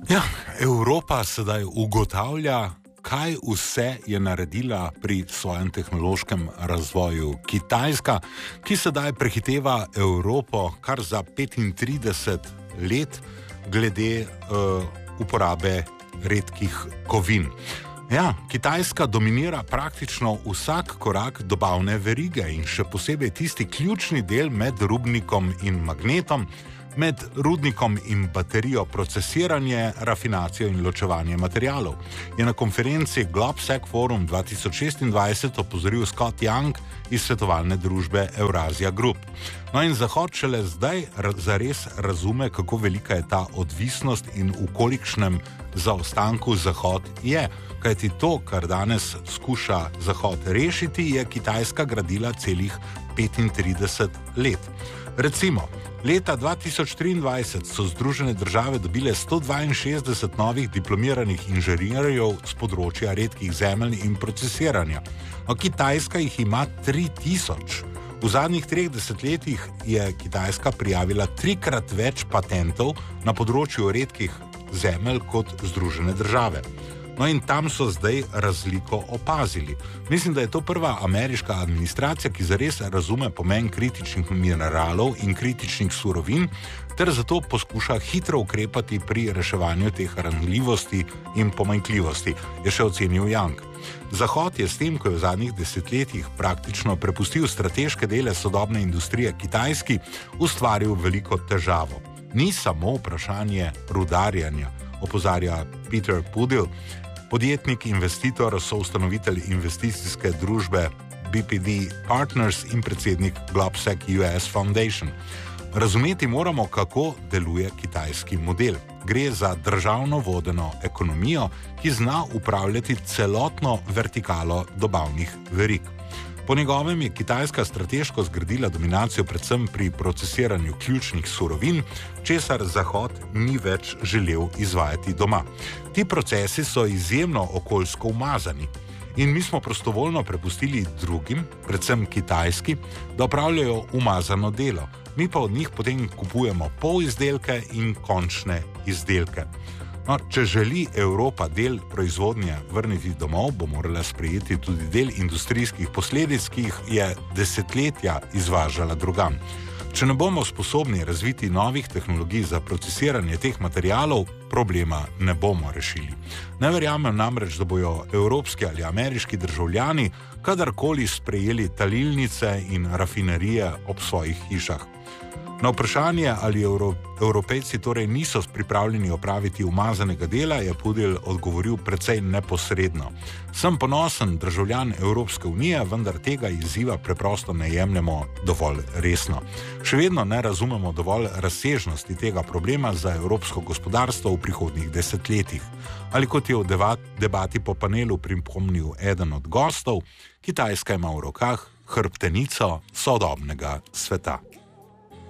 Ja, Evropa sedaj ugotavlja, kaj vse je naredila pri svojem tehnološkem razvoju. Kitajska, ki sedaj prehiteva Evropo kar za 35 let glede uporabe redkih kovin. Ja, Kitajska dominira praktično vsak korak dobavne verige in še posebej tisti ključni del med rudnikom in magnetom, med rudnikom in baterijo, procesiranje, rafinacijo in ločevanje materialov. Je na konferenci Globsec Forum 2026 opozoril Scott Young iz svetovalne družbe Eurasia Group. No in Zahod šele zdaj zares razume, kako velika je ta odvisnost in v kolikšnem zaostanku Zahod je. Kajti to, kar danes skuša Zahod rešiti, je Kitajska gradila celih 35 let. Recimo, leta 2023 so Združene države dobile 162 novih diplomiranih inženirjev z področja redkih zemelj in procesiranja. No, Kitajska jih ima 3000. V zadnjih 3 desetletjih je Kitajska prijavila 3-krat več patentov na področju redkih zemelj kot Združene države. No in tam so zdaj razliko opazili. Mislim, da je to prva ameriška administracija, ki zares razume pomen kritičnih mineralov in kritičnih surovin, ter zato poskuša hitro ukrepati pri reševanju teh ranljivosti in pomanjkljivosti, je še ocenil Young. Zahod je s tem, ko je v zadnjih desetletjih praktično prepustil strateške dele sodobne industrije Kitajski, ustvaril veliko težavo. Ni samo vprašanje rudarjanja, opozarja Peter Pudil, podjetnik, investitor, soustanovitelj investicijske družbe BPD Partners in predsednik Globsec US Foundation. Razumeti moramo, kako deluje kitajski model. Gre za državno vodeno ekonomijo, ki zna upravljati celotno vertikalo dobavnih verig. Po njegovem je Kitajska strateško zgradila dominacijo predvsem pri procesiranju ključnih surovin, česar Zahod ni več želel izvajati doma. Ti procesi so izjemno okoljsko umazani in mi smo prostovoljno prepustili drugim, predvsem Kitajski, da opravljajo umazano delo. Mi pa od njih potem kupujemo polizdelke in končne izdelke. No, če želi Evropa del proizvodnje vrniti domov, bo morala sprejeti tudi del industrijskih posledic, ki jih je desetletja izvažala drugam. Če ne bomo sposobni razviti novih tehnologij za procesiranje teh materialov, problema ne bomo rešili. Ne verjamem namreč, da bojo evropski ali ameriški državljani kadarkoli sprejeli talilnice in rafinerije ob svojih hišah. Na vprašanje, ali Evropejci torej niso pripravljeni opraviti umazanega dela, je Pudil odgovoril precej neposredno. Sem ponosen državljan Evropske unije, vendar tega izziva preprosto ne jemljemo dovolj resno. Še vedno ne razumemo dovolj razsežnosti tega problema za evropsko gospodarstvo v prihodnjih desetletjih. Ali kot je v debati po panelu pripomnil eden od gostov, Kitajska ima v rokah hrbtenico sodobnega sveta.